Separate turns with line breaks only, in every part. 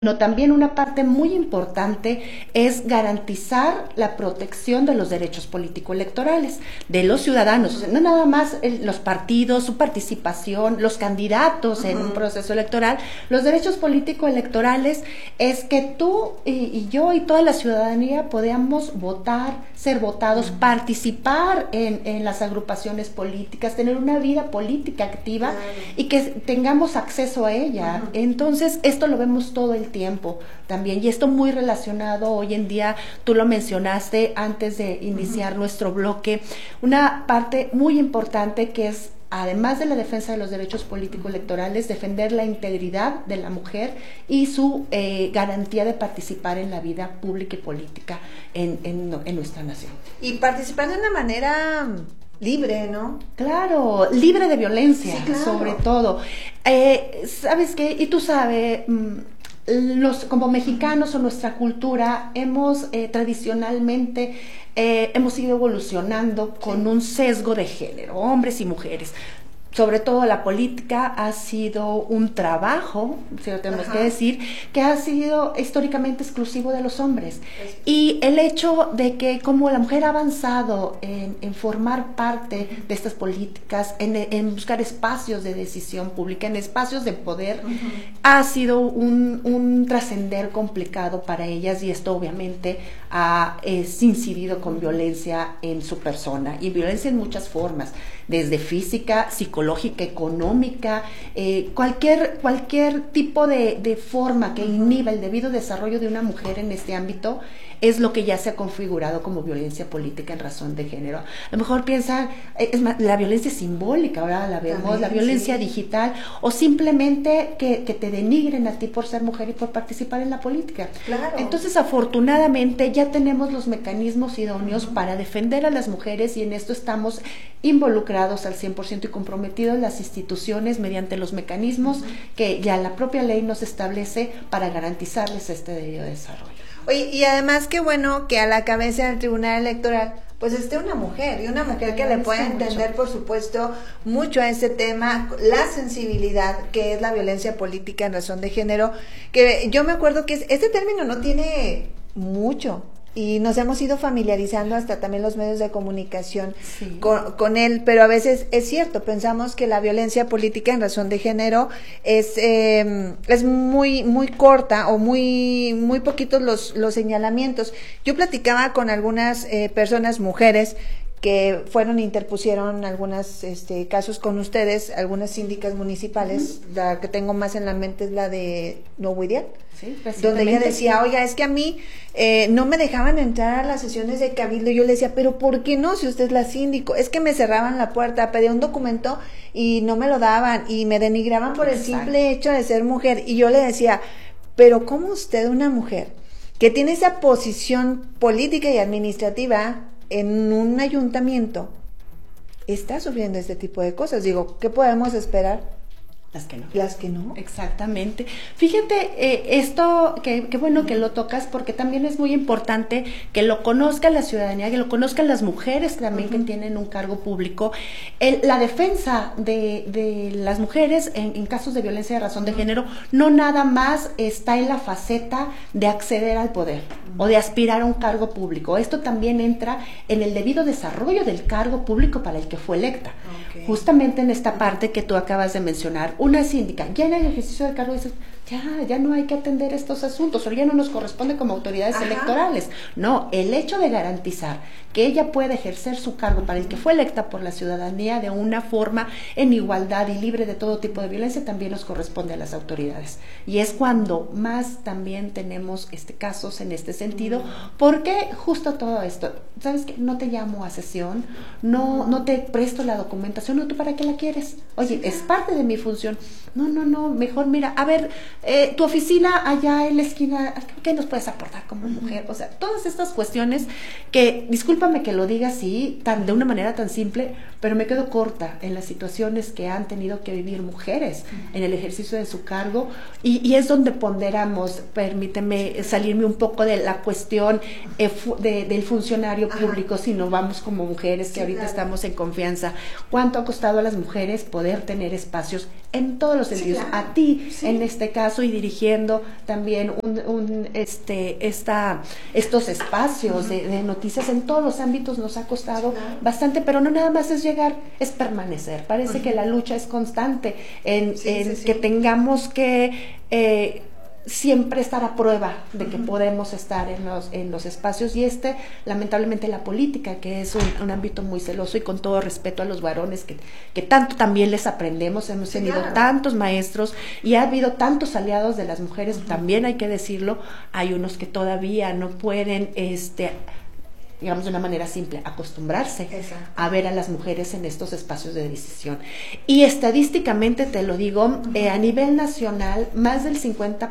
No, también una parte muy importante es garantizar la protección de los derechos político-electorales de los ciudadanos, o sea, no nada más los partidos, su participación, los candidatos en un proceso electoral. Los derechos político-electorales es que tú y yo y toda la ciudadanía podamos votar, ser votados, participar en las agrupaciones políticas, tener una vida política activa y que tengamos acceso a ella. Entonces, esto lo vemos todo el tiempo también, y esto muy relacionado hoy en día, tú lo mencionaste antes de iniciar nuestro bloque, una parte muy importante que es, además de la defensa de los derechos político-electorales, defender la integridad de la mujer y su garantía de participar en la vida pública y política en nuestra nación.
Y participar de una manera libre, ¿no?
Claro, libre de violencia,
sí, claro.
Sobre todo. ¿Sabes qué? Y tú sabes, como mexicanos o nuestra cultura, hemos tradicionalmente hemos ido evolucionando con un sesgo de género, hombres y mujeres. Sobre todo la política ha sido un trabajo, si lo tenemos que decir, que ha sido históricamente exclusivo de los hombres. Y el hecho de que como la mujer ha avanzado en formar parte de estas políticas, en buscar espacios de decisión pública, en espacios de poder, ha sido un trascender complicado para ellas, y esto obviamente ha incidido con violencia en su persona, y violencia en muchas formas, desde física, psicológica, económica, cualquier tipo de forma que inhiba el debido desarrollo de una mujer en este ámbito es lo que ya se ha configurado como violencia política en razón de género. A lo mejor piensan, es más, la violencia simbólica, ahora la vemos, también, la violencia digital, o simplemente que te denigren a ti por ser mujer y por participar en la política.
Claro.
Entonces, afortunadamente, ya tenemos los mecanismos idóneos para defender a las mujeres, y en esto estamos involucrados al 100% y comprometidos las instituciones mediante los mecanismos que ya la propia ley nos establece para garantizarles este debido desarrollo.
Oye, y además qué bueno que a la cabeza del Tribunal Electoral pues esté una mujer, y una mujer que le pueda entender, por supuesto, mucho a ese tema, la sensibilidad que es la violencia política en razón de género, que yo me acuerdo que este término no tiene mucho, y nos hemos ido familiarizando hasta también los medios de comunicación con él, pero a veces es cierto, pensamos que la violencia política en razón de género es muy corta, o muy poquitos los señalamientos. Yo platicaba con algunas personas, mujeres, que fueron e interpusieron algunos casos con ustedes, algunas síndicas municipales. La que tengo más en la mente es la de Nuevo Ideal, donde ella decía, oiga, es que a mí no me dejaban entrar a las sesiones de cabildo. Yo le decía, pero ¿por qué no? Si usted es la síndico. Es que me cerraban la puerta, pedía un documento y no me lo daban, y me denigraban por el simple hecho de ser mujer. Y yo le decía, pero ¿cómo usted, una mujer que tiene esa posición política y administrativa en un ayuntamiento, está sufriendo este tipo de cosas? Digo, ¿qué podemos esperar?
Las que no.
Las que no.
Exactamente. Fíjate, esto, qué bueno que lo tocas, porque también es muy importante que lo conozca la ciudadanía, que lo conozcan las mujeres también que tienen un cargo público. La defensa de las mujeres en casos de violencia de razón de género no nada más está en la faceta de acceder al poder o de aspirar a un cargo público. Esto también entra en el debido desarrollo del cargo público para el que fue electa. Justamente en esta parte que tú acabas de mencionar, una síndica ya en el ejercicio del cargo dice, ya no hay que atender estos asuntos, o ya no nos corresponde como autoridades electorales. No, el hecho de garantizar que ella pueda ejercer su cargo para el que fue electa por la ciudadanía de una forma en igualdad y libre de todo tipo de violencia también nos corresponde a las autoridades. Y es cuando más también tenemos casos en este sentido, porque justo todo esto, ¿sabes qué? No te llamo a sesión, no te presto la documentación, ¿no? ¿Tú para qué la quieres? Oye, es parte de mi función. No, mejor mira, a ver, tu oficina allá en la esquina, ¿qué nos puedes aportar como mujer? O sea, todas estas cuestiones que, discúlpame que lo diga así, de una manera tan simple, pero me quedo corta en las situaciones que han tenido que vivir mujeres en el ejercicio de su cargo, y es donde ponderamos, permíteme salirme un poco de la cuestión del funcionario público, si no vamos como mujeres, que ahorita estamos en confianza. ¿Cuánto ha costado a las mujeres poder tener espacios en todos los sentidos? A ti, en este caso, y dirigiendo también estos espacios de noticias en todos los ámbitos, nos ha costado bastante, pero no nada más es llegar, es permanecer. Parece que la lucha es constante en que tengamos que siempre estar a prueba de que podemos estar en los espacios, y lamentablemente la política, que es un ámbito muy celoso, y con todo respeto a los varones que tanto también les aprendemos, hemos tenido tantos maestros y ha habido tantos aliados de las mujeres, también hay que decirlo, hay unos que todavía no pueden digamos de una manera simple, acostumbrarse a ver a las mujeres en estos espacios de decisión. Y estadísticamente te lo digo, a nivel nacional, más del 50%,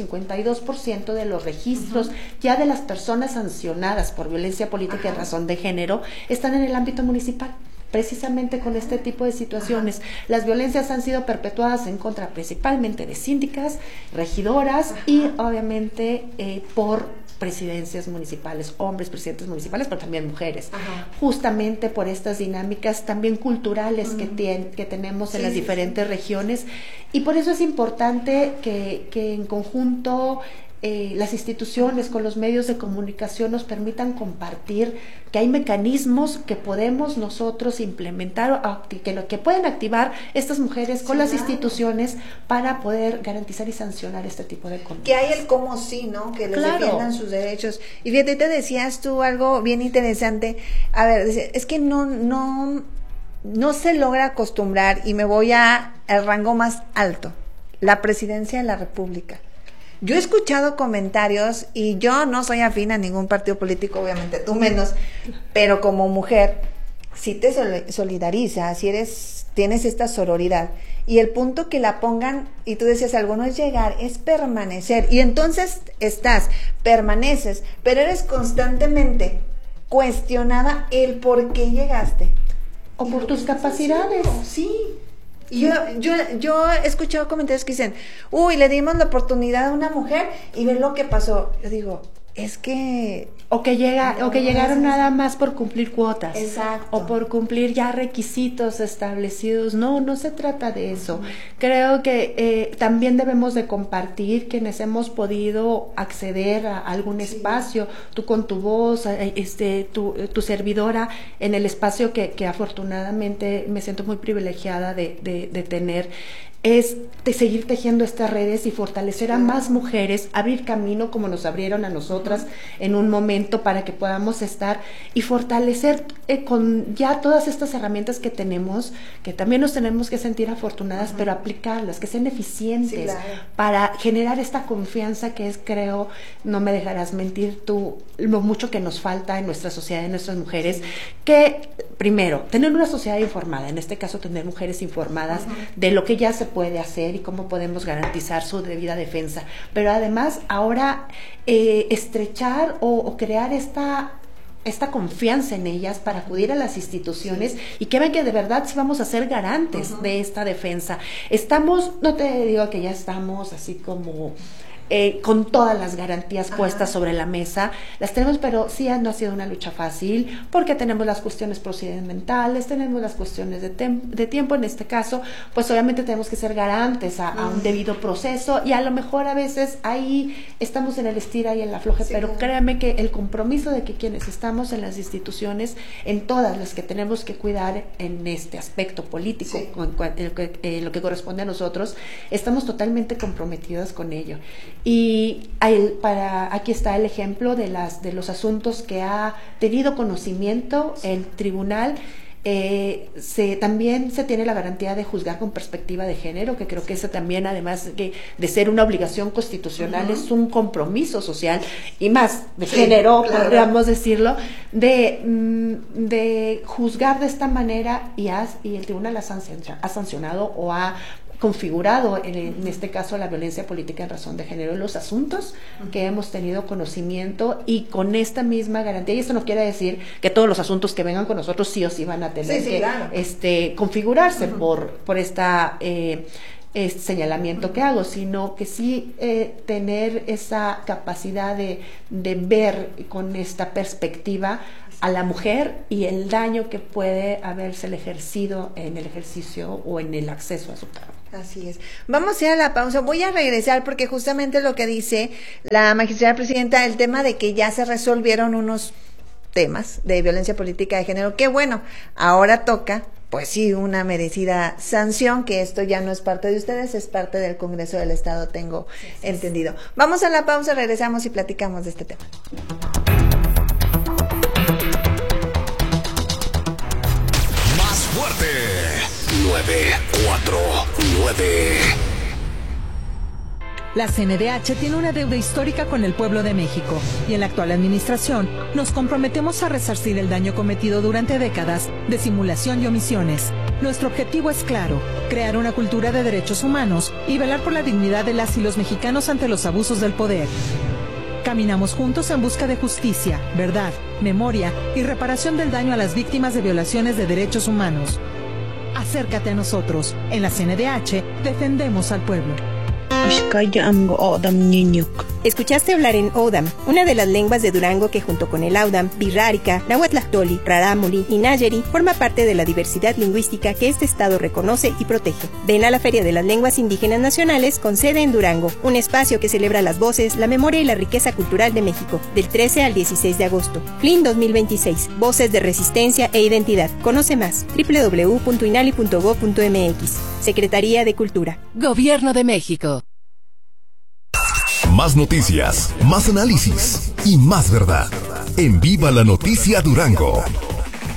52% de los registros ya de las personas sancionadas por violencia política en razón de género están en el ámbito municipal. Precisamente con este tipo de situaciones. Las violencias han sido perpetuadas en contra principalmente de síndicas, regidoras y obviamente por presidencias municipales, hombres presidentes municipales, pero también mujeres, justamente por estas dinámicas también culturales que tenemos en las diferentes regiones, y por eso es importante que en conjunto las instituciones con los medios de comunicación nos permitan compartir que hay mecanismos que podemos nosotros implementar, que pueden activar estas mujeres con las instituciones para poder garantizar y sancionar este tipo de conductas.
Que hay el cómo sí, ¿no? Que les defiendan sus derechos. Y fíjate, te decías tú algo bien interesante. A ver, es que no se logra acostumbrar, y me voy al rango más alto, la presidencia de la República. Yo he escuchado comentarios, y yo no soy afín a ningún partido político, obviamente, tú menos, pero como mujer, si te solidarizas, si tienes esta sororidad, y el punto que la pongan, y tú decías algo, no es llegar, es permanecer, y entonces permaneces, pero eres constantemente cuestionada el por qué llegaste.
O por tus capacidades.
Sí. Y yo he escuchado comentarios que dicen, le dimos la oportunidad a una mujer y ve lo que pasó. Yo digo, es que...
O que llegaron nada más por cumplir cuotas.
Exacto.
O por cumplir ya requisitos establecidos. No se trata de eso. Creo que también debemos de compartir quienes hemos podido acceder a algún espacio, tú con tu voz, tu servidora, en el espacio que afortunadamente me siento muy privilegiada de tener, es de seguir tejiendo estas redes y fortalecer a más mujeres, abrir camino como nos abrieron a nosotras en un momento, para que podamos estar y fortalecer con ya todas estas herramientas que tenemos, que también nos tenemos que sentir afortunadas, pero aplicarlas, que sean eficientes, para generar esta confianza que es, creo, no me dejarás mentir tú, lo mucho que nos falta en nuestra sociedad, en nuestras mujeres, que primero, tener una sociedad informada, en este caso tener mujeres informadas de lo que ya se puede hacer y cómo podemos garantizar su debida defensa, pero además ahora estrechar o crear esta confianza en ellas para acudir a las instituciones y que vean que de verdad sí vamos a ser garantes de esta defensa. No te digo que ya estamos así como con todas las garantías puestas sobre la mesa, las tenemos, pero sí no ha sido una lucha fácil, porque tenemos las cuestiones procedimentales, tenemos las cuestiones de tiempo. En este caso, pues obviamente tenemos que ser garantes a un debido proceso, y a lo mejor a veces ahí estamos en el estira y en la afloje, pero créanme que el compromiso de que quienes estamos en las instituciones, en todas las que tenemos que cuidar en este aspecto político, en lo que corresponde a nosotros, estamos totalmente comprometidos con ello. Y aquí está el ejemplo de los asuntos que ha tenido conocimiento el tribunal. También se tiene la garantía de juzgar con perspectiva de género, que creo que eso también, además de ser una obligación constitucional, es un compromiso social, y más de género, podríamos decirlo, de juzgar de esta manera, y el tribunal ha sancionado o ha configurado, en este caso, la violencia política en razón de género, los asuntos que hemos tenido conocimiento, y con esta misma garantía. Y esto no quiere decir que todos los asuntos que vengan con nosotros sí o sí van a tener que configurarse por esta este señalamiento que hago, sino que sí tener esa capacidad de ver con esta perspectiva a la mujer y el daño que puede haberse ejercido en el ejercicio o en el acceso a su cargo.
Así es. Vamos a ir a la pausa. Voy a regresar porque justamente lo que dice la magistrada presidenta, el tema de que ya se resolvieron unos temas de violencia política de género, que bueno, ahora toca, pues sí, una merecida sanción, que esto ya no es parte de ustedes, es parte del Congreso del Estado, tengo entendido. Vamos a la pausa, regresamos y platicamos de este tema.
Más fuerte. 949.
La CNDH tiene una deuda histórica con el pueblo de México y en la actual administración nos comprometemos a resarcir el daño cometido durante décadas de simulación y omisiones. Nuestro objetivo es claro: crear una cultura de derechos humanos y velar por la dignidad de las y los mexicanos ante los abusos del poder. Caminamos juntos en busca de justicia, verdad, memoria y reparación del daño a las víctimas de violaciones de derechos humanos. Acércate a nosotros. En la CNDH defendemos al pueblo.
Escuchaste hablar en Odam, una de las lenguas de Durango que junto con el Audam, Pirrárica, Nahuatlactoli, Rarámuri y Nayeri forma parte de la diversidad lingüística que este estado reconoce y protege. Ven a la Feria de las Lenguas Indígenas Nacionales con sede en Durango, un espacio que celebra las voces, la memoria y la riqueza cultural de México, del 13 al 16 de agosto. FLIN 2026, Voces de Resistencia e Identidad. Conoce más, www.inali.gov.mx. Secretaría de Cultura.
Gobierno de México.
Más noticias, más análisis y más verdad. En Viva la Noticia Durango.